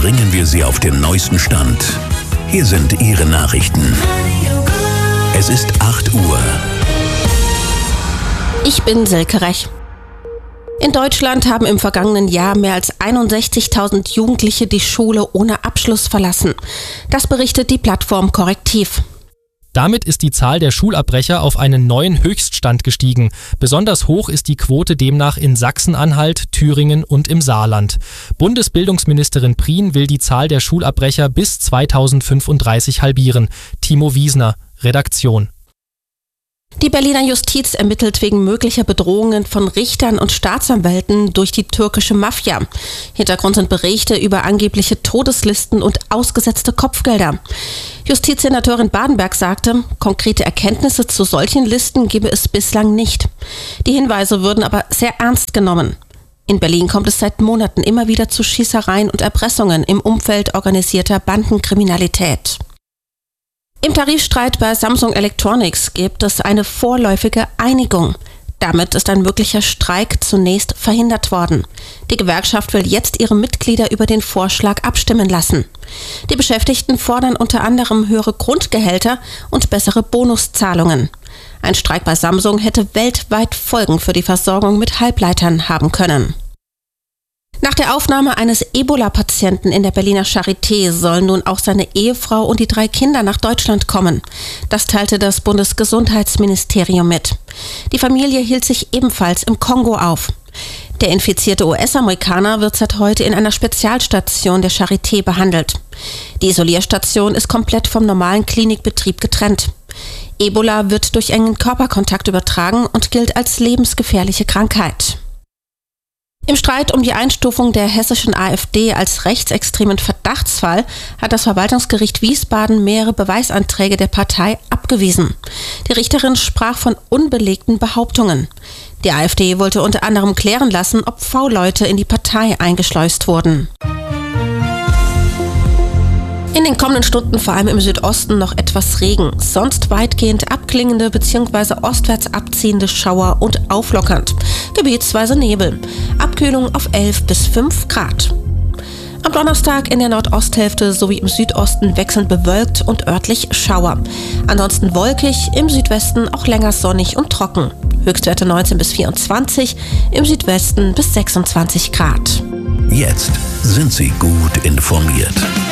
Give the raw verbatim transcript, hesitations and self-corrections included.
bringen wir Sie auf den neuesten Stand. Hier sind Ihre Nachrichten. Es ist acht Uhr. Ich bin Silke Rech. In Deutschland haben im vergangenen Jahr mehr als einundsechzigtausend Jugendliche die Schule ohne Abschluss verlassen. Das berichtet die Plattform Correctiv. Damit ist die Zahl der Schulabbrecher auf einen neuen Höchststand gestiegen. Besonders hoch ist die Quote demnach in Sachsen-Anhalt, Thüringen und im Saarland. Bundesbildungsministerin Prien will die Zahl der Schulabbrecher bis zweitausendfünfunddreißig halbieren. Timo Wiesner, Redaktion. Die Berliner Justiz ermittelt wegen möglicher Bedrohungen von Richtern und Staatsanwälten durch die türkische Mafia. Hintergrund sind Berichte über angebliche Todeslisten und ausgesetzte Kopfgelder. Justizsenatorin Badenberg sagte, konkrete Erkenntnisse zu solchen Listen gebe es bislang nicht. Die Hinweise würden aber sehr ernst genommen. In Berlin kommt es seit Monaten immer wieder zu Schießereien und Erpressungen im Umfeld organisierter Bandenkriminalität. Im Tarifstreit bei Samsung Electronics gibt es eine vorläufige Einigung. Damit ist ein möglicher Streik zunächst verhindert worden. Die Gewerkschaft will jetzt ihre Mitglieder über den Vorschlag abstimmen lassen. Die Beschäftigten fordern unter anderem höhere Grundgehälter und bessere Bonuszahlungen. Ein Streik bei Samsung hätte weltweit Folgen für die Versorgung mit Halbleitern haben können. Nach der Aufnahme eines Ebola-Patienten in der Berliner Charité sollen nun auch seine Ehefrau und die drei Kinder nach Deutschland kommen. Das teilte das Bundesgesundheitsministerium mit. Die Familie hielt sich ebenfalls im Kongo auf. Der infizierte U S-Amerikaner wird seit heute in einer Spezialstation der Charité behandelt. Die Isolierstation ist komplett vom normalen Klinikbetrieb getrennt. Ebola wird durch engen Körperkontakt übertragen und gilt als lebensgefährliche Krankheit. Im Streit um die Einstufung der hessischen AfD als rechtsextremen Verdachtsfall hat das Verwaltungsgericht Wiesbaden mehrere Beweisanträge der Partei abgewiesen. Die Richterin sprach von unbelegten Behauptungen. Die AfD wollte unter anderem klären lassen, ob V-Leute in die Partei eingeschleust wurden. In den kommenden Stunden vor allem im Südosten noch etwas Regen, sonst weitgehend abklingende bzw. ostwärts abziehende Schauer und auflockernd, gebietsweise Nebel. Abkühlung auf elf bis fünf Grad. Am Donnerstag in der Nordosthälfte sowie im Südosten wechselnd bewölkt und örtlich Schauer. Ansonsten wolkig, im Südwesten auch länger sonnig und trocken. Höchstwerte neunzehn bis vierundzwanzig, im Südwesten bis sechsundzwanzig Grad. Jetzt sind Sie gut informiert.